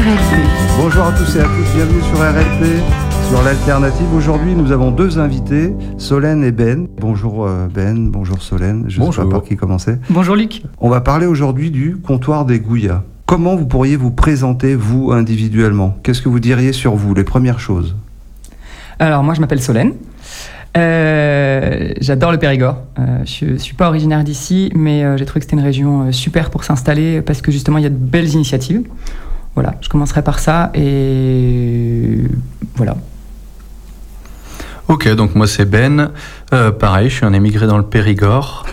RLP. Bonjour à tous et à toutes, bienvenue sur RLP, sur l'Alternative. Aujourd'hui, nous avons deux invités, Solène et Ben. Bonjour Ben, bonjour Solène. Je ne sais pas par qui commencer. Bonjour Luc. On va parler aujourd'hui du comptoir des Gouyas. Comment vous pourriez vous présenter, vous, individuellement ? Qu'est-ce que vous diriez sur vous, les premières choses ? Alors moi je m'appelle Solène. J'adore le Périgord. Je suis pas originaire d'ici, mais j'ai trouvé que c'était une région super pour s'installer parce que justement il y a de belles initiatives. Voilà, je commencerai par ça et voilà. Ok, donc moi c'est Ben. Pareil, je suis un émigré dans le Périgord.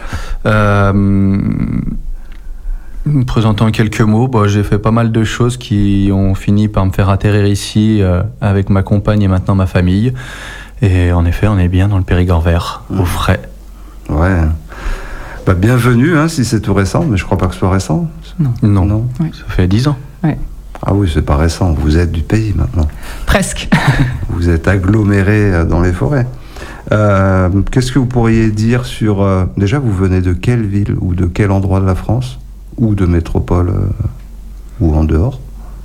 Me présentant en quelques mots, j'ai fait pas mal de choses qui ont fini par me faire atterrir ici avec ma compagne et maintenant ma famille. Et en effet, on est bien dans le Périgord vert, au frais. Ouais. Bienvenue, si c'est tout récent, mais je crois pas que ce soit récent. Non. Ouais. Ça fait 10 ans. Ouais. Ah oui, c'est pas récent, vous êtes du pays maintenant. Presque. Vous êtes agglomérés dans les forêts. Qu'est-ce que vous pourriez dire sur... déjà, vous venez de quelle ville ou de quel endroit de la France ? Ou de métropole ou en dehors ?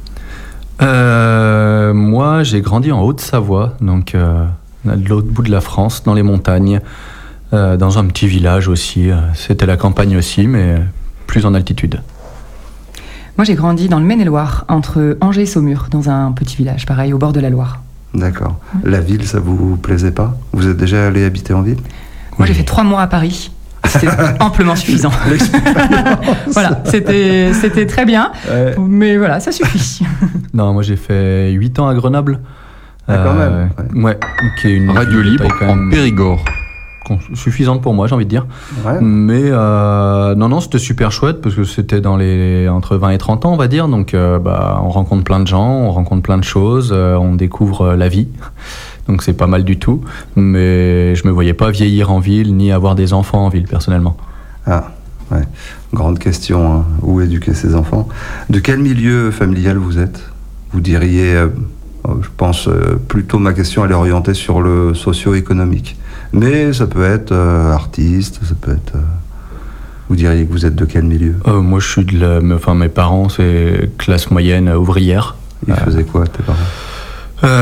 Moi, j'ai grandi en Haute-Savoie, donc de l'autre bout de la France, dans les montagnes, dans un petit village aussi. C'était la campagne aussi, mais plus en altitude. Moi j'ai grandi dans le Maine-et-Loire, entre Angers et Saumur, dans un petit village, pareil, au bord de la Loire. D'accord. La ville, ça vous plaisait pas ? Vous êtes déjà allé habiter en ville ? Moi j'ai fait 3 mois à Paris. C'était amplement suffisant. Voilà, c'était très bien, mais voilà, ça suffit. Non, moi j'ai fait 8 ans à Grenoble. Quand même. Ouais, qui est une radio libre en Périgord. Suffisante pour moi, j'ai envie de dire. Ouais. Mais non, c'était super chouette parce que c'était entre 20 et 30 ans, on va dire. Donc on rencontre plein de gens, on rencontre plein de choses, on découvre la vie. Donc c'est pas mal du tout. Mais je me voyais pas vieillir en ville ni avoir des enfants en ville, personnellement. Ah, ouais. Grande question, où éduquer ses enfants ? De quel milieu familial vous êtes ? Vous diriez, je pense plutôt ma question elle est orientée sur le socio-économique. Mais ça peut être artiste, ça peut être... vous diriez que vous êtes de quel milieu ? Moi je suis mes parents c'est classe moyenne ouvrière. Ils faisaient quoi tes parents ?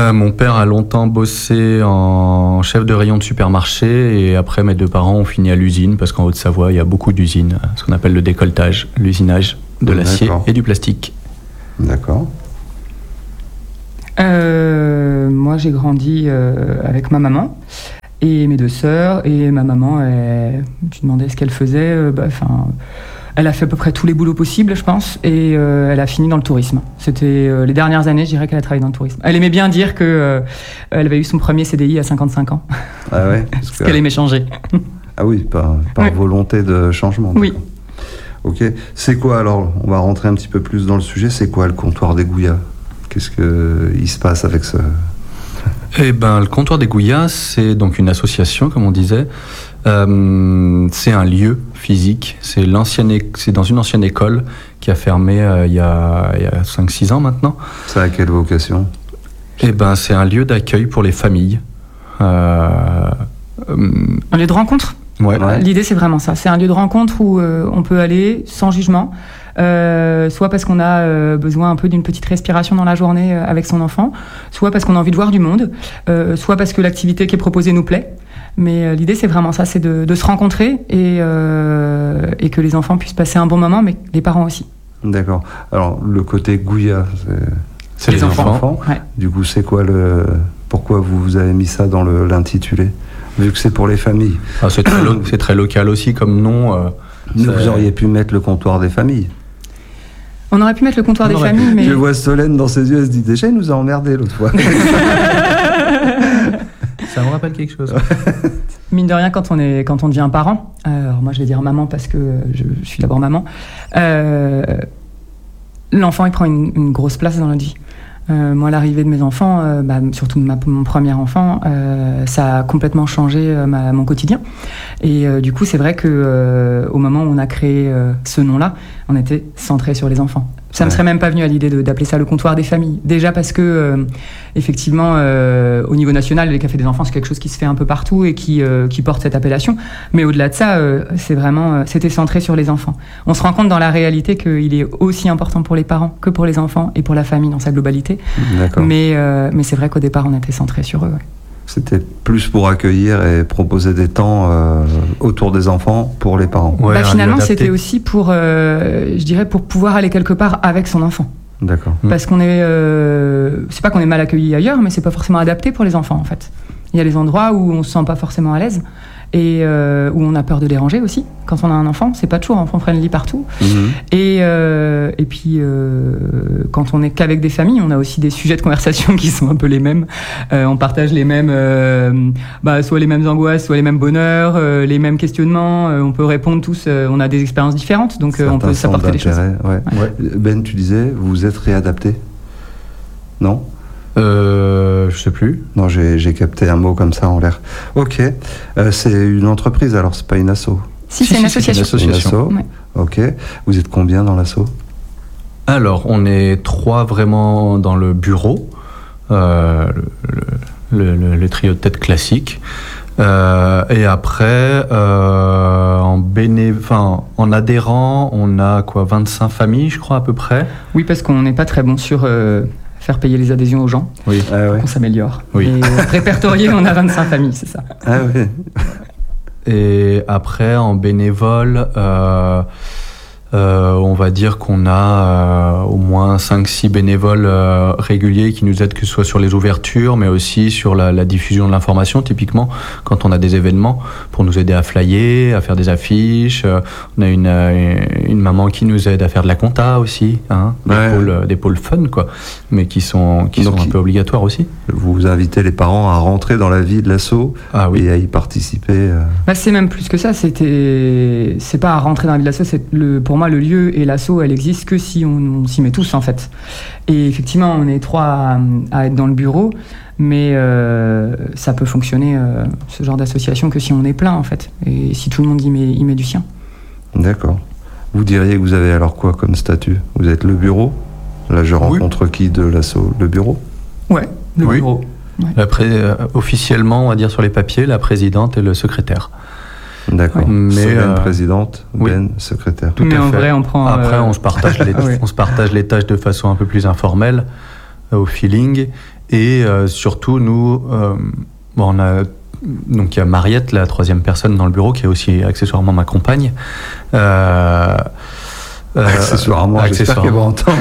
Mon père a longtemps bossé en chef de rayon de supermarché et après mes 2 parents ont fini à l'usine parce qu'en Haute-Savoie il y a beaucoup d'usines, ce qu'on appelle le décolletage, l'usinage de l'acier et du plastique. D'accord. Moi j'ai grandi avec ma maman et mes 2 sœurs et ma maman, tu demandais ce qu'elle faisait, elle a fait à peu près tous les boulots possibles, je pense, et elle a fini dans le tourisme. C'était les dernières années, je dirais qu'elle a travaillé dans le tourisme. Elle aimait bien dire qu'elle avait eu son premier CDI à 55 ans. Ah ouais, parce qu'elle aimait changer. Ah oui, par volonté de changement. Oui. Ok. C'est quoi alors ? On va rentrer un petit peu plus dans le sujet. C'est quoi le comptoir des Gouyas ? Qu'est-ce qu'il se passe avec ça ? Le comptoir des Gouyas, c'est donc une association, comme on disait. C'est un lieu physique. C'est dans une ancienne école qui a fermé il y a 5-6 ans maintenant. Ça a quelle vocation ? C'est un lieu d'accueil pour les familles. Un lieu de rencontre ? Ouais. L'idée, c'est vraiment ça. C'est un lieu de rencontre où on peut aller sans jugement, soit parce qu'on a besoin un peu d'une petite respiration dans la journée avec son enfant, soit parce qu'on a envie de voir du monde, soit parce que l'activité qui est proposée nous plaît. Mais l'idée, c'est vraiment ça, c'est de se rencontrer et que les enfants puissent passer un bon moment, mais les parents aussi. D'accord. Alors, le côté Gouya, c'est les enfants. Ouais. Du coup, c'est quoi pourquoi vous avez mis ça dans l'intitulé ? Vu que c'est pour les familles. C'est très local aussi comme nom. Vous auriez pu mettre le comptoir des familles. On aurait pu mettre le comptoir des familles, mais... Je vois Solène dans ses yeux, elle se dit déjà, il nous a emmerdés l'autre fois. Ça me rappelle quelque chose. Mine de rien, quand on devient parent, alors moi je vais dire maman parce que je suis d'abord maman, l'enfant il prend une grosse place dans notre vie. Moi, l'arrivée de mes enfants, surtout de mon premier enfant, ça a complètement changé mon quotidien. Et du coup, c'est vrai que au moment où on a créé ce nom-là, on était centré sur les enfants. Ça me serait même pas venu à l'idée d'appeler ça le comptoir des familles. Déjà parce que, effectivement, au niveau national, les cafés des enfants, c'est quelque chose qui se fait un peu partout et qui porte cette appellation. Mais au-delà de ça, c'était centré sur les enfants. On se rend compte dans la réalité qu'il est aussi important pour les parents que pour les enfants et pour la famille dans sa globalité. D'accord. Mais c'est vrai qu'au départ, on était centré sur eux. Ouais. C'était plus pour accueillir et proposer des temps autour des enfants pour les parents. Ouais, finalement, c'était aussi pour, je dirais, pour pouvoir aller quelque part avec son enfant. D'accord. Parce qu'on est, c'est pas qu'on est mal accueilli ailleurs, mais c'est pas forcément adapté pour les enfants en fait. Il y a des endroits où on se sent pas forcément à l'aise et où on a peur de déranger aussi. Quand on a un enfant, c'est pas toujours enfant friendly partout. Et puis quand on est qu'avec des familles, on a aussi des sujets de conversation qui sont un peu les mêmes. On partage les mêmes, soit les mêmes angoisses, soit les mêmes bonheurs, les mêmes questionnements. On peut répondre tous. On a des expériences différentes, donc on peut s'apporter des choses. Ouais. Ben, tu disais, vous êtes réadapté, non? Je sais plus. Non, j'ai capté un mot comme ça en l'air. Ok. C'est une entreprise alors, c'est pas une asso? Si, c'est une association. Une asso. Ouais. Ok. Vous êtes combien dans l'asso? Alors, on est 3 vraiment dans le bureau, le trio de tête classique. Et après, en adhérant, on a 25 familles, je crois, à peu près. Oui, parce qu'on n'est pas très bon sur faire payer les adhésions aux gens. Oui. On s'améliore. Oui. Et répertorié, on a 25 familles, c'est ça. Ah oui. Et après, en bénévole, on va dire qu'on a au moins 5-6 bénévoles réguliers qui nous aident, que ce soit sur les ouvertures, mais aussi sur la diffusion de l'information, typiquement, quand on a des événements, pour nous aider à flyer, à faire des affiches. On a une maman qui nous aide à faire de la compta aussi, hein, des pôles fun, quoi, mais qui sont un peu obligatoires aussi. Vous invitez les parents à rentrer dans la vie de l'asso et à y participer. C'est même plus que ça. C'est pas à rentrer dans la vie de l'asso, pour moi, le lieu et l'asso, elle existe que si on s'y met tous, en fait. Et effectivement, on est 3 à être dans le bureau, mais ça peut fonctionner, ce genre d'association, que si on est plein, en fait. Et si tout le monde y met du sien. D'accord. Vous diriez que vous avez alors quoi comme statut? Vous êtes le bureau? Là, je rencontre qui de l'asso? Le bureau? Ouais, le bureau. Ouais. Officiellement, on va dire sur les papiers, la présidente et le secrétaire. D'accord. Mais présidente, Ben secrétaire. Tout mais à en fait. vrai, on prend. Après, on se partage les tâches de façon un peu plus informelle, au feeling, et surtout nous, on a donc il y a Mariette, la 3e personne dans le bureau, qui est aussi accessoirement ma compagne. Accessoirement, j'espère qu'elle va entendre.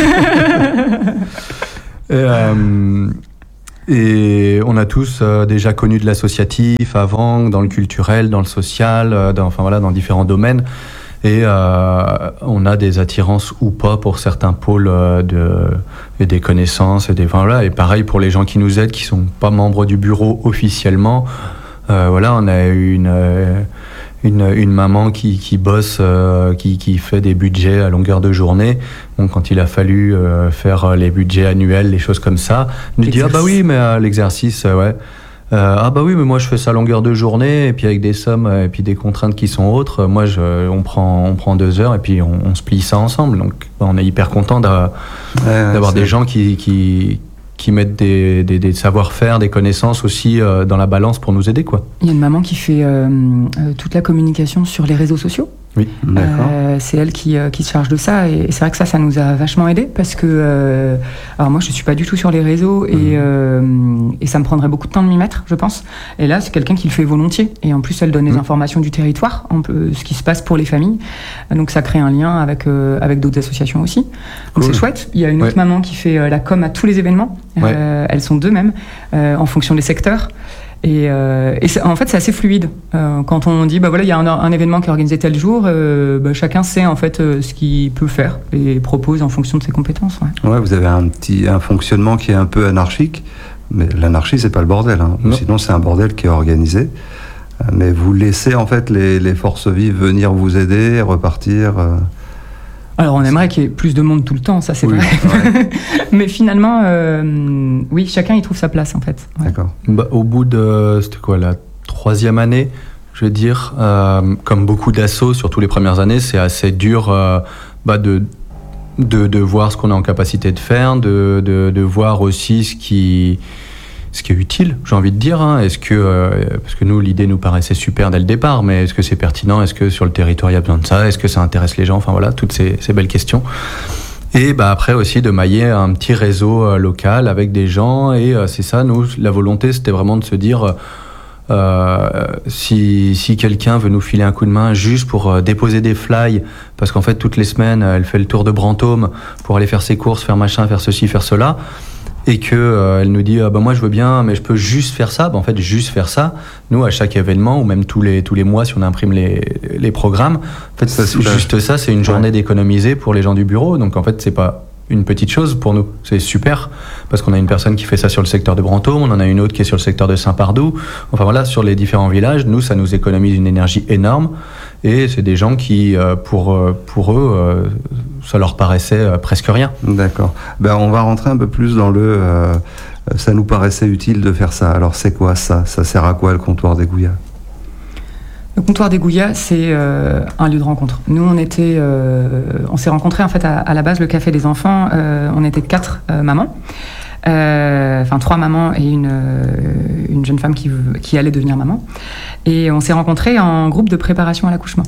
Et on a tous déjà connu de l'associatif avant, dans le culturel, dans le social, dans différents domaines. Et on a des attirances ou pas pour certains pôles et des connaissances. Et pareil pour les gens qui nous aident, qui sont pas membres du bureau officiellement. On a une maman qui bosse, qui fait des budgets à longueur de journée. Bon, quand il a fallu faire les budgets annuels, les choses comme ça, nous dit mais l'exercice, mais moi je fais ça à longueur de journée, et puis avec des sommes et puis des contraintes qui sont autres. Moi, on prend 2 heures et puis on se plie ça ensemble. Donc on est hyper content d'avoir des gens qui mettent des savoir-faire, des connaissances aussi dans la balance pour nous aider, quoi. Il y a une maman qui fait toute la communication sur les réseaux sociaux. Oui, d'accord. C'est elle qui se charge de ça, et c'est vrai que ça nous a vachement aidé, parce que alors moi je suis pas du tout sur les réseaux, et ça me prendrait beaucoup de temps de m'y mettre, je pense. Et là, c'est quelqu'un qui le fait volontiers, et en plus elle donne les informations du territoire, ce qui se passe pour les familles, donc ça crée un lien avec d'autres associations aussi. Donc c'est chouette. Il y a une autre maman qui fait la com à tous les événements. Elles sont 2 même, en fonction des secteurs. Et en fait, c'est assez fluide. Quand on dit, il y a un événement qui est organisé tel jour, chacun sait en fait ce qu'il peut faire et propose en fonction de ses compétences. Ouais, vous avez un fonctionnement qui est un peu anarchique, mais l'anarchie, c'est pas le bordel. Hein. Sinon, c'est un bordel qui est organisé. Mais vous laissez en fait les forces vives venir vous aider, repartir. Alors on aimerait qu'il y ait plus de monde tout le temps, ça c'est vrai. Ouais. Mais finalement, oui, chacun y trouve sa place en fait. Ouais. D'accord. Au bout de, c'était quoi, la 3e année, je veux dire, comme beaucoup d'assos, surtout les premières années, c'est assez dur de voir ce qu'on est en capacité de faire, de voir aussi ce qui est utile, j'ai envie de dire. Est-ce que, parce que nous, l'idée nous paraissait super dès le départ, mais est-ce que c'est pertinent? Est-ce que sur le territoire, il y a besoin de ça? Est-ce que ça intéresse les gens? Enfin voilà, toutes ces belles questions. Et après aussi de mailler un petit réseau local avec des gens. Et c'est ça, nous, la volonté, c'était vraiment de se dire... si quelqu'un veut nous filer un coup de main juste pour déposer des fly, parce qu'en fait toutes les semaines elle fait le tour de Brantôme pour aller faire ses courses, faire machin, faire ceci, faire cela, et que elle nous dit moi je veux bien mais je peux juste faire ça, en fait juste faire ça, nous à chaque événement ou même tous les mois si on imprime les programmes, en fait ça, juste ça c'est une journée d'économiser pour les gens du bureau, donc en fait c'est pas une petite chose pour nous, c'est super parce qu'on a une personne qui fait ça sur le secteur de Brantôme, on en a une autre qui est sur le secteur de Saint-Pardoux, enfin voilà, sur les différents villages, nous ça nous économise une énergie énorme et c'est des gens qui pour eux ça leur paraissait presque rien. D'accord, on va rentrer un peu plus dans ça nous paraissait utile de faire ça, alors c'est quoi ça sert à quoi le comptoir des Gouillas? Le comptoir des Gouillas, c'est un lieu de rencontre. Nous, on s'est rencontrés en fait à la base, le café des enfants. On était 4 mamans, 3 mamans et une jeune femme qui allait devenir maman. Et on s'est rencontrés en groupe de préparation à l'accouchement.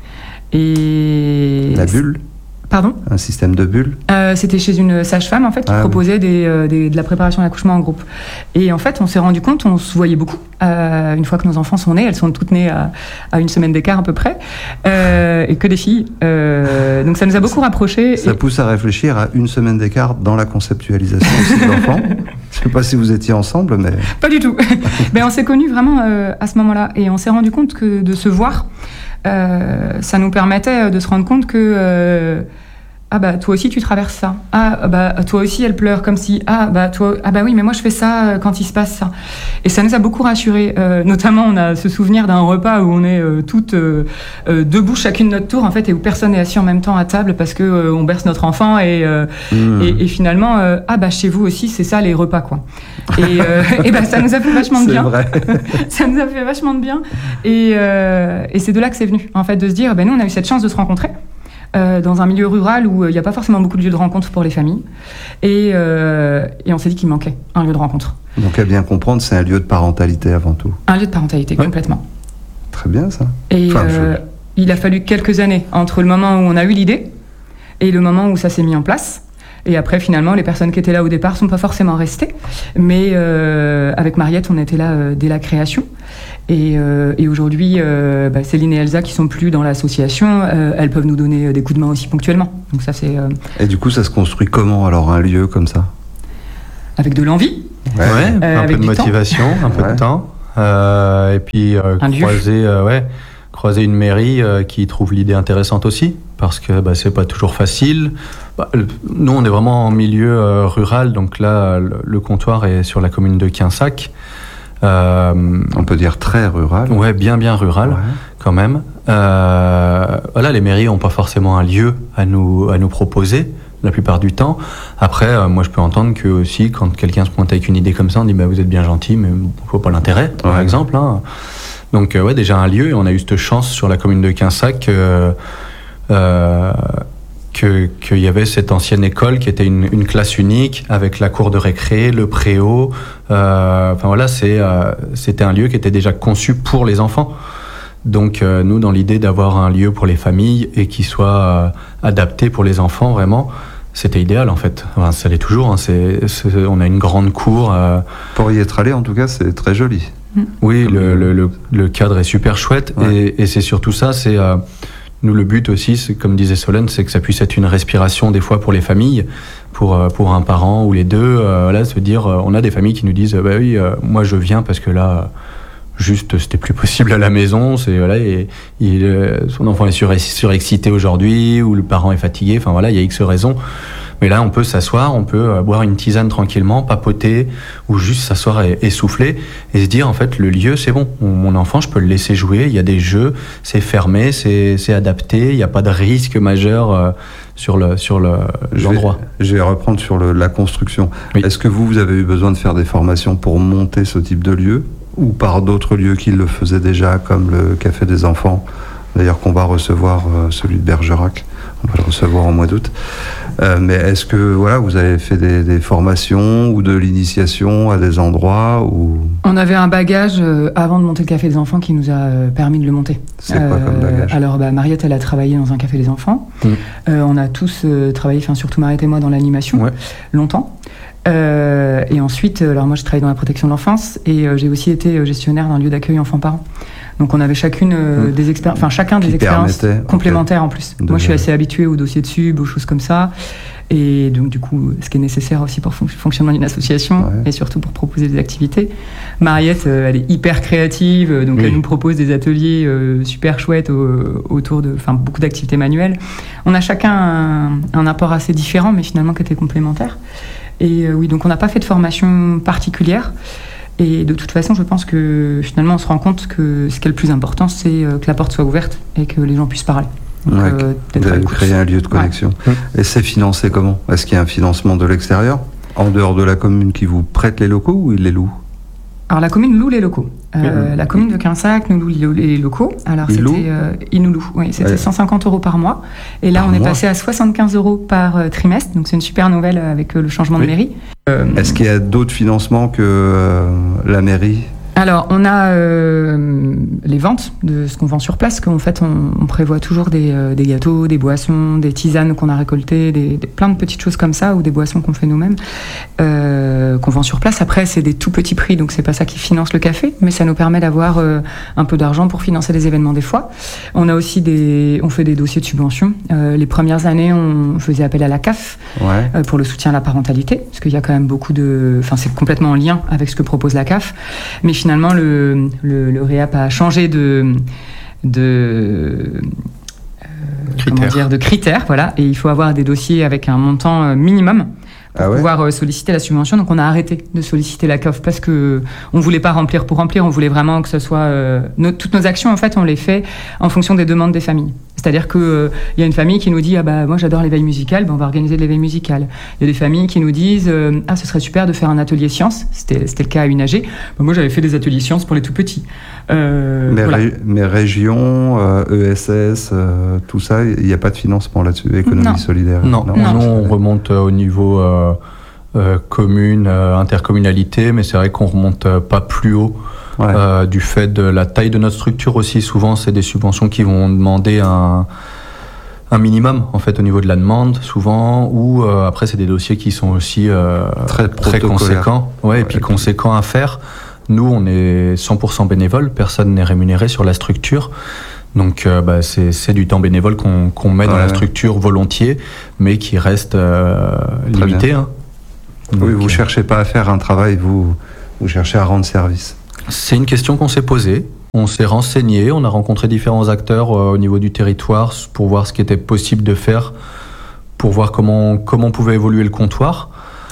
Et la bulle. Pardon ? Un système de bulles. C'était chez une sage-femme en fait qui proposait de la préparation à l'accouchement en groupe. Et en fait, on s'est rendu compte, on se voyait beaucoup. Une fois que nos enfants sont nés, elles sont toutes nées à une semaine d'écart à peu près, et que des filles. Donc ça nous a beaucoup rapprochés. Ça pousse à réfléchir à une semaine d'écart dans la conceptualisation aussi de l'enfant. Je ne sais pas si vous étiez ensemble, mais... Pas du tout. On s'est connus vraiment à ce moment-là. Et on s'est rendu compte que de se voir, ça nous permettait de se rendre compte que... toi aussi tu traverses ça. Toi aussi elle pleure comme si oui mais moi je fais ça quand il se passe ça. Et ça nous a beaucoup rassurés. Notamment on a ce souvenir d'un repas où on est toutes debout chacune notre tour en fait et où personne n'est assis en même temps à table parce que on berce notre enfant et finalement chez vous aussi c'est ça les repas quoi. Et ça nous a fait vachement de bien. C'est vrai. Ça nous a fait vachement de bien et c'est de là que c'est venu en fait de se dire nous on a eu cette chance de se rencontrer. Dans un milieu rural où il n'y a pas forcément beaucoup de lieux de rencontre pour les familles. Et on s'est dit qu'il manquait un lieu de rencontre. Donc à bien comprendre, c'est un lieu de parentalité avant tout. Un lieu de parentalité, complètement. Très bien ça. Et il a fallu quelques années entre le moment où on a eu l'idée et le moment où ça s'est mis en place. Et après, finalement, les personnes qui étaient là au départ ne sont pas forcément restées. Mais avec Mariette, on était là dès la création. Et aujourd'hui, Céline et Elsa, qui sont plus dans l'association, elles peuvent nous donner des coups de main aussi ponctuellement. Donc ça, c'est... Et du coup, ça se construit comment, alors, un lieu comme ça ? Avec de l'envie. Un peu de motivation, un peu de temps. Et puis, croiser une mairie qui trouve l'idée intéressante aussi. Parce que c'est pas toujours facile. Nous, on est vraiment en milieu rural. Donc là, le comptoir est sur la commune de Quinsac. On peut dire très rural. Ouais, bien rural, quand même. Les mairies n'ont pas forcément un lieu à nous proposer, la plupart du temps. Après, moi, je peux entendre que aussi, quand quelqu'un se pointe avec une idée comme ça, on dit vous êtes bien gentil, mais il ne faut pas l'intérêt, par exemple. Donc, déjà un lieu, et on a eu cette chance sur la commune de Quinsac qu'il y avait cette ancienne école qui était une classe unique avec la cour de récré, le préau. C'était un lieu qui était déjà conçu pour les enfants. Donc nous, dans l'idée d'avoir un lieu pour les familles et qui soit adapté pour les enfants, vraiment, c'était idéal en fait. Ça l'est toujours. On a une grande cour. Pour y être allé, en tout cas, c'est très joli. Oui, le cadre est super chouette et c'est surtout ça. Nous, le but aussi, c'est, comme disait Solène, c'est que ça puisse être une respiration des fois pour les familles, pour un parent ou les deux. Se dire, on a des familles qui nous disent, moi je viens parce que là, juste, c'était plus possible à la maison. Son enfant est surexcité aujourd'hui, ou le parent est fatigué. Enfin voilà, il y a X raisons. Mais là, on peut s'asseoir, on peut boire une tisane tranquillement, papoter, ou juste s'asseoir et souffler, et se dire, en fait, le lieu, c'est bon. Mon enfant, je peux le laisser jouer, il y a des jeux, c'est fermé, c'est adapté, il n'y a pas de risque majeur sur l'endroit. Je vais reprendre sur la construction. Oui. Est-ce que vous avez eu besoin de faire des formations pour monter ce type de lieu, ou par d'autres lieux qui le faisaient déjà, comme le Café des Enfants, d'ailleurs qu'on va recevoir, celui de Bergerac, on va le recevoir en mois d'août. Mais est-ce que vous avez fait des formations ou de l'initiation à des endroits où... On avait un bagage avant de monter le Café des Enfants qui nous a permis de le monter. C'est quoi comme bagage? Alors Mariette, elle a travaillé dans un Café des Enfants. On a tous travaillé, surtout Mariette et moi, dans l'animation, longtemps. Et ensuite, alors moi j'ai travaillé dans la protection de l'enfance et j'ai aussi été gestionnaire d'un lieu d'accueil enfants-parents. Donc on avait chacune des expériences, chacun des expériences complémentaires en plus. Moi je suis assez habituée aux dossiers de sub, aux choses comme ça. Et donc du coup, ce qui est nécessaire aussi pour le fonctionnement d'une association et surtout pour proposer des activités. Mariette, elle est hyper créative, donc elle nous propose des ateliers super chouettes autour de beaucoup d'activités manuelles. On a chacun un apport assez différent, mais finalement qui était complémentaire. Et donc on n'a pas fait de formation particulière. Et de toute façon, je pense que finalement, on se rend compte que ce qui est le plus important, c'est que la porte soit ouverte et que les gens puissent parler. Donc, vous avez créé un lieu de connexion. Et c'est financé comment? Est-ce qu'il y a un financement de l'extérieur, en dehors de la commune qui vous prête les locaux ou il les loue? Alors la commune loue les locaux. La commune de Quinsac nous loue les locaux. Alors ils nous louent. Oui, c'était 150 € par mois. Et là, on est passé à 75 € par trimestre. Donc c'est une super nouvelle avec le changement de mairie. Est-ce qu'il y a d'autres financements que la mairie? Alors, on a les ventes de ce qu'on vend sur place, qu'en fait, on prévoit toujours des gâteaux, des boissons, des tisanes qu'on a récoltées, plein de petites choses comme ça, ou des boissons qu'on fait nous-mêmes, qu'on vend sur place. Après, c'est des tout petits prix, donc c'est pas ça qui finance le café, mais ça nous permet d'avoir un peu d'argent pour financer les événements des fois. On a aussi on fait des dossiers de subvention. Les premières années, on faisait appel à la CAF pour le soutien à la parentalité, parce qu'il y a quand même beaucoup c'est complètement en lien avec ce que propose la CAF, mais finalement, le REAP a changé de critères, voilà, et il faut avoir des dossiers avec un montant minimum pour pouvoir solliciter la subvention. Donc on a arrêté de solliciter la CAF parce que on voulait pas remplir pour remplir, on voulait vraiment que ce soit toutes nos actions en fait, on les fait en fonction des demandes des familles. C'est-à-dire que il y a une famille qui nous dit moi j'adore l'éveil musical, on va organiser de l'éveil musical. Il y a des familles qui nous disent ce serait super de faire un atelier sciences. C'était le cas à Unagé. Moi j'avais fait des ateliers sciences pour les tout petits. Mais régions, ESS, tout ça, il n'y a pas de financement là-dessus, économie solidaire. Non, on remonte au niveau commune, intercommunalité, mais c'est vrai qu'on remonte pas plus haut. Du fait de la taille de notre structure aussi. Souvent, c'est des subventions qui vont demander un minimum en fait au niveau de la demande, souvent, ou après c'est des dossiers qui sont aussi très conséquents, et puis conséquents à faire. Nous, on est 100% bénévole, personne n'est rémunéré sur la structure. Donc c'est du temps bénévole qu'on met dans la structure volontiers, mais qui reste limité. Hein. Donc, vous cherchez pas à faire un travail, vous cherchez à rendre service. C'est une question qu'on s'est posée. On s'est renseigné, on a rencontré différents acteurs au niveau du territoire pour voir ce qui était possible de faire, pour voir comment pouvait évoluer le comptoir,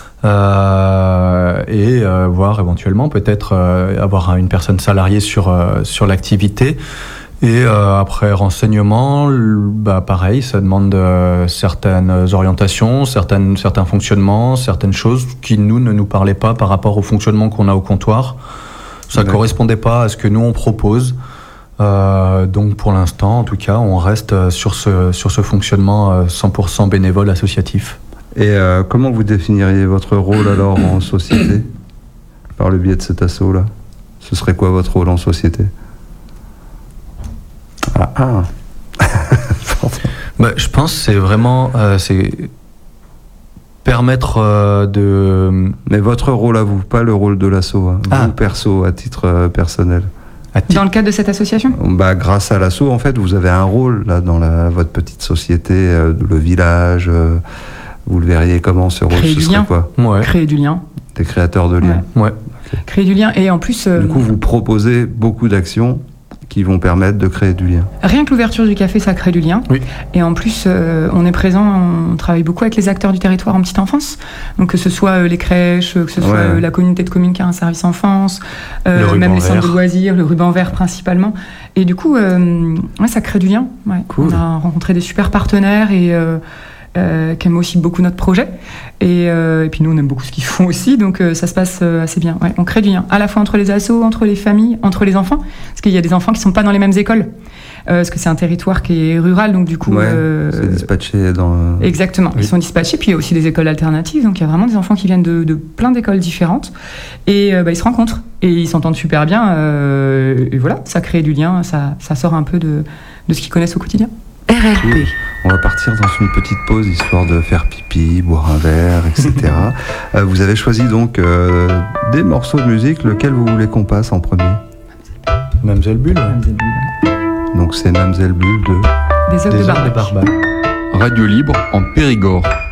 et voir éventuellement peut-être avoir une personne salariée sur l'activité. Et après renseignement, pareil, ça demande certaines orientations, certains fonctionnements, certaines choses qui ne nous parlaient pas par rapport au fonctionnement qu'on a au comptoir. Ça ne correspondait pas à ce que nous on propose. Donc pour l'instant, en tout cas, on reste sur ce fonctionnement 100% bénévole associatif. Et comment vous définiriez votre rôle alors en société, par le biais de cet asso-là? Ce serait quoi votre rôle en société? Je pense que c'est vraiment permettre de... Mais votre rôle à vous, pas le rôle de l'asso, vous perso, à titre personnel. Dans le cadre de cette association ? Grâce à l'asso, en fait, vous avez un rôle là dans votre petite société, le village. Vous le verriez comment ce rôle? Ce serait quoi? Créer du lien. Des créateurs de liens. Okay. Créer du lien et en plus... Du coup, vous proposez beaucoup d'actions qui vont permettre de créer du lien. Rien que l'ouverture du café, ça crée du lien. Oui. Et en plus, on est présent, on travaille beaucoup avec les acteurs du territoire en petite enfance. Donc que ce soit les crèches, que ce soit la communauté de communes qui a un service enfance, même les centres de loisirs, le ruban vert principalement. Et du coup, ça crée du lien. Cool. On a rencontré des super partenaires et qui aiment aussi beaucoup notre projet. Et puis nous, on aime beaucoup ce qu'ils font aussi, donc ça se passe assez bien. On crée du lien, à la fois entre les assos, entre les familles, entre les enfants, parce qu'il y a des enfants qui ne sont pas dans les mêmes écoles. parce que c'est un territoire qui est rural, donc du coup... c'est dispatché dans... Exactement, ils sont dispatchés, puis il y a aussi des écoles alternatives, donc il y a vraiment des enfants qui viennent de plein d'écoles différentes, et ils se rencontrent, et ils s'entendent super bien, et voilà, ça crée du lien, ça sort un peu de ce qu'ils connaissent au quotidien. RLP. On va partir dans une petite pause, histoire de faire pipi, boire un verre, etc. Vous avez choisi donc des morceaux de musique, lequel vous voulez qu'on passe en premier? Mamselle Bulle. Donc c'est Mamselle Bulle de... Des œufs de Barbac. Radio Libre en Périgord.